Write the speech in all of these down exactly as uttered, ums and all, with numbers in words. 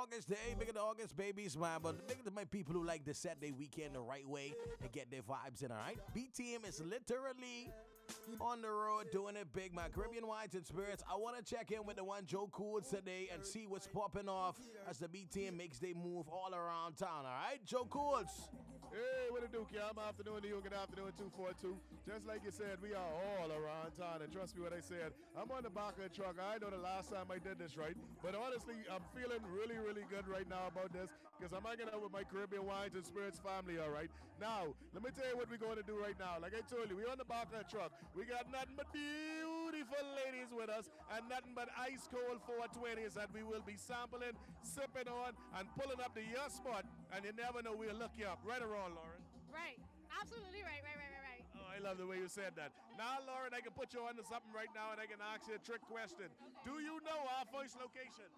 August day, big in August, babies, man. But big to my people who like to set their weekend the right way and get their vibes in, all right? B-Team is literally on the road doing it big, man. Caribbean Wines and Spirits. I want to check in with the one Joe Cools today and see what's popping off as the B-Team makes they move all around town, all right? Joe Cools. Hey, what it do, Cam? Afternoon to you. Good afternoon, two four two. Just like you said, we are all around town. And trust me what I said. I'm on the back of the truck. I know the last time I did this right. But honestly, I'm feeling really, really good right now about this because I'm hanging out with my Caribbean Wines and Spirits family, all right? Now, let me tell you what we're going to do right now. Like I told you, we're on the back of the truck. We got nothing but beautiful ladies with us and nothing but ice cold four twenties that we will be sampling, sipping on, and pulling up to your spot. And you never know, we'll look you up. Right or wrong, Lauren? Right. Absolutely right, right, right, right, right. Oh, I love the way you said that. Now, Lauren, I can put you onto something right now and I can ask you a trick question. Okay. Do you know our first location?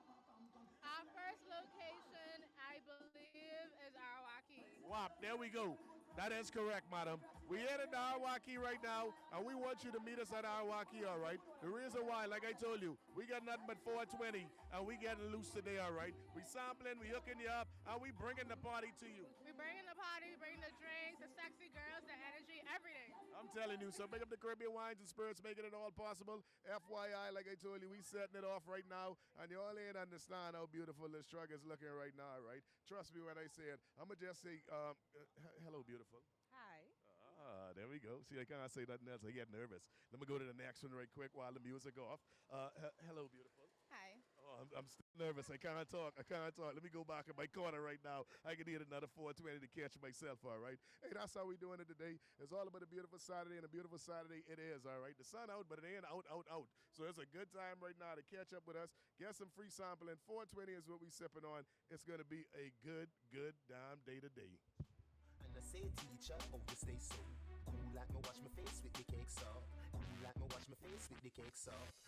Our first location, I believe, is Arawaki. Wow, there we go. That is correct, madam. We're headed to Arawaki right now, and we want you to meet us at Arawaki, all right? The reason why, like I told you, we got nothing but four twenty, and we getting loose today, all right? We sampling, we hooking you up, and we bringing the party to you. We bringing the party, we bringing the drinks, the sexy girls, the energy, everything. I'm telling you, so big up the Caribbean Wines and Spirits, making it all possible. F Y I, like I told you, we setting it off right now, and you all ain't understand how beautiful this truck is looking right now, right? Trust me when I say it. I'm going to just say, um, uh, hello, beautiful. Hi. Ah, there we go. See, I can't say nothing else. I get nervous. Let me go to the next one right quick while the music off. Uh, he- hello, beautiful. Hi. Oh, I'm, I'm still nervous. I can't talk. I can't talk. Let me go back in my corner right now. I can need another four twenty to catch myself, all right? Hey, that's how we doing it today. It's all about a beautiful Saturday, and a beautiful Saturday it is, all right? The sun out, but it ain't out, out, out. So it's a good time right now to catch up with us, get some free sampling. four twenty is what we sipping on. It's going to be a good, good damn day today. And I say, teacher, oh, you stay so cool like me wash my face with the cake soap. Cool like me wash my face with the cake soap.